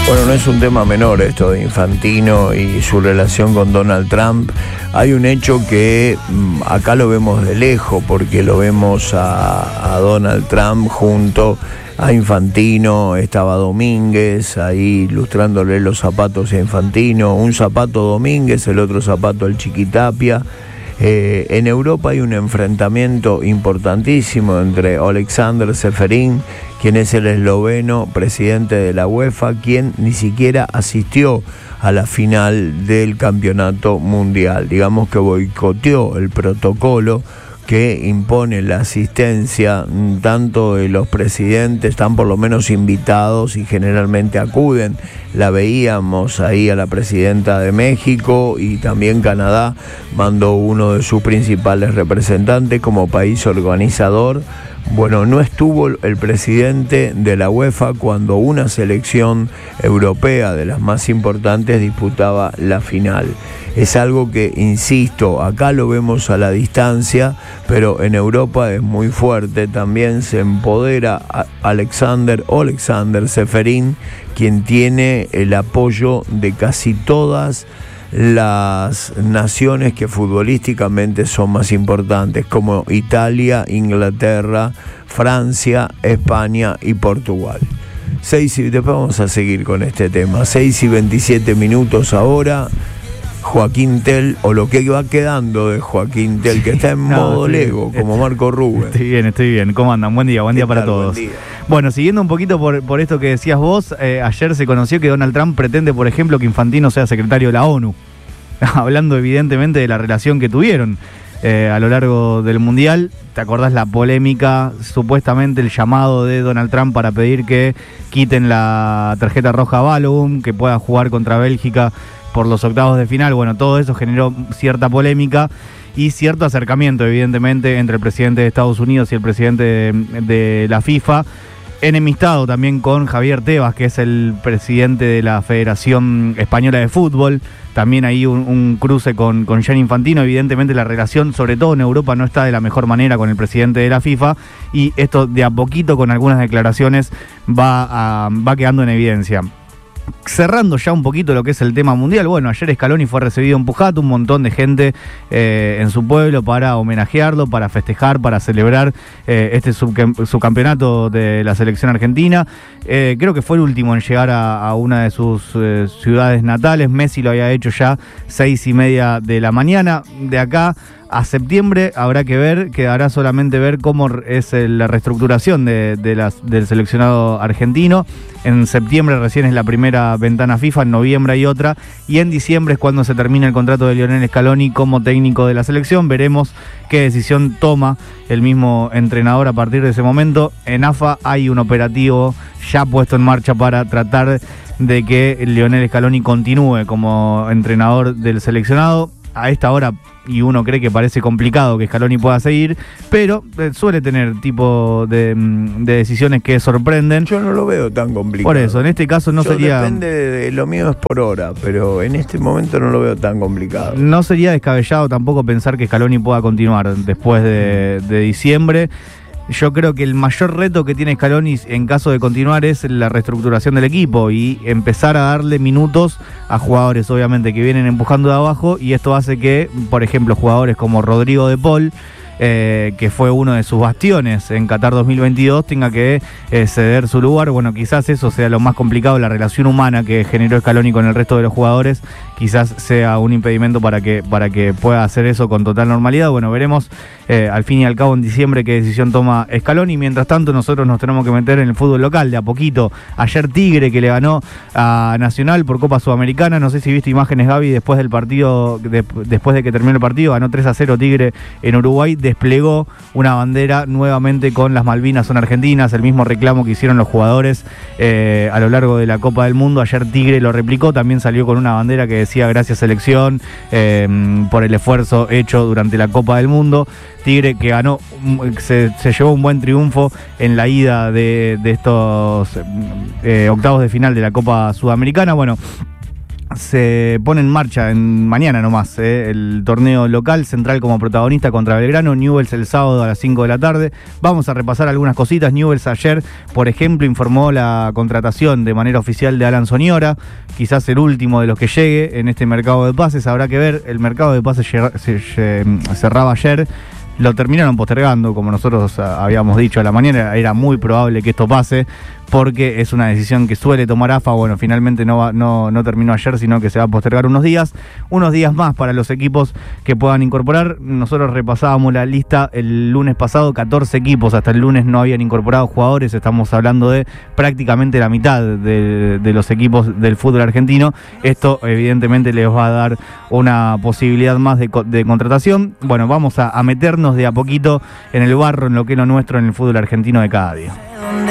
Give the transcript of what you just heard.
Bueno, no es un tema menor esto de Infantino y su relación con Donald Trump. Hay un hecho que acá lo vemos de lejos, porque lo vemos a Donald Trump junto a Infantino. Estaba Domínguez ahí lustrándole los zapatos a Infantino, un zapato Domínguez, el otro zapato el Chiquitapia. En Europa hay un enfrentamiento importantísimo entre Alexander Čeferin, quien es el esloveno presidente de la UEFA, quien ni siquiera asistió a la final del campeonato mundial. Digamos que boicoteó el protocolo que impone la asistencia tanto de los presidentes, están por lo menos invitados y generalmente acuden. La veíamos ahí a la presidenta de México, y también Canadá mandó uno de sus principales representantes como país organizador. Bueno, no estuvo el presidente de la UEFA cuando una selección europea de las más importantes disputaba la final. Es algo que, insisto, acá lo vemos a la distancia, pero en Europa es muy fuerte. También se empodera a Alexander Čeferin, quien tiene el apoyo de casi todas las naciones que futbolísticamente son más importantes, como Italia, Inglaterra, Francia, España y Portugal. Después vamos a seguir con este tema. 6:27 ahora. Joaquín Tell, o lo que va quedando de Joaquín Tell, que está en modo Lego, como Marco Rubén. Estoy bien. ¿Cómo andan? Buen día para todos. Buen día. Bueno, siguiendo un poquito por esto que decías vos, ayer se conoció que Donald Trump pretende, por ejemplo, que Infantino sea secretario de la ONU. Hablando evidentemente de la relación que tuvieron a lo largo del Mundial. ¿Te acordás la polémica? Supuestamente el llamado de Donald Trump para pedir que quiten la tarjeta roja a Balogun, que pueda jugar contra Bélgica por los octavos de final. Bueno, todo eso generó cierta polémica y cierto acercamiento, evidentemente, entre el presidente de Estados Unidos y el presidente de la FIFA, enemistado también con Javier Tebas, que es el presidente de la Federación Española de Fútbol. También hay un cruce con Gianni Infantino. Evidentemente la relación, sobre todo en Europa, no está de la mejor manera con el presidente de la FIFA, y esto de a poquito, con algunas declaraciones, va quedando en evidencia. Cerrando ya un poquito lo que es el tema mundial, bueno, ayer Scaloni fue recibido en Pujato, un montón de gente en su pueblo para homenajearlo, para festejar, para celebrar este subcampeonato de la selección argentina. Creo que fue el último en llegar a una de sus ciudades natales. Messi lo había hecho ya 6:30 de la mañana. De acá a septiembre habrá que ver, quedará solamente ver cómo es la reestructuración del seleccionado argentino. En septiembre recién es la primera ventana FIFA, en noviembre hay otra, y en diciembre es cuando se termina el contrato de Lionel Scaloni como técnico de la selección. Veremos qué decisión toma el mismo entrenador a partir de ese momento. En AFA hay un operativo ya puesto en marcha para tratar de que Lionel Scaloni continúe como entrenador del seleccionado. A esta hora, y uno cree que parece complicado que Scaloni pueda seguir, pero suele tener tipo de decisiones que sorprenden. Yo no lo veo tan complicado. Por eso, en este caso depende de lo mío, es por hora, pero en este momento no lo veo tan complicado. No sería descabellado tampoco pensar que Scaloni pueda continuar después de diciembre. Yo creo que el mayor reto que tiene Scaloni en caso de continuar es la reestructuración del equipo y empezar a darle minutos a jugadores, obviamente, que vienen empujando de abajo, y esto hace que, por ejemplo, jugadores como Rodrigo de Paul, que fue uno de sus bastiones en Qatar 2022, tenga que ceder su lugar. Bueno, quizás eso sea lo más complicado, la relación humana que generó Scaloni con el resto de los jugadores, quizás sea un impedimento para que pueda hacer eso con total normalidad. Bueno, veremos al fin y al cabo en diciembre qué decisión toma Scaloni. Mientras tanto, nosotros nos tenemos que meter en el fútbol local de a poquito. Ayer Tigre, que le ganó a Nacional por Copa Sudamericana, no sé si viste imágenes, Gaby, después del partido, después de que terminó el partido, ganó 3-0 Tigre en Uruguay, desplegó una bandera nuevamente con las Malvinas son argentinas, el mismo reclamo que hicieron los jugadores a lo largo de la Copa del Mundo. Ayer Tigre lo replicó, también salió con una bandera que decía gracias selección por el esfuerzo hecho durante la Copa del Mundo. Tigre que ganó, se llevó un buen triunfo en la ida de estos octavos de final de la Copa Sudamericana. Bueno, se pone en marcha mañana nomás el torneo local, Central como protagonista contra Belgrano, Newell's el sábado a las 5 de la tarde. Vamos a repasar algunas cositas. Newell's ayer, por ejemplo, informó la contratación de manera oficial de Alan Soñora, quizás el último de los que llegue en este mercado de pases. Habrá que ver, el mercado de pases se cerraba ayer. Lo terminaron postergando, como nosotros habíamos dicho a la mañana. Era muy probable que esto pase, porque es una decisión que suele tomar AFA. Bueno, finalmente no terminó ayer, sino que se va a postergar unos días más para los equipos que puedan incorporar. Nosotros repasábamos la lista el lunes pasado, 14 equipos hasta el lunes no habían incorporado jugadores. Estamos hablando de prácticamente la mitad de los equipos del fútbol argentino. Esto evidentemente les va a dar una posibilidad más de contratación. Bueno, vamos a meternos de a poquito en el barro, en lo que es lo nuestro, en el fútbol argentino de cada día.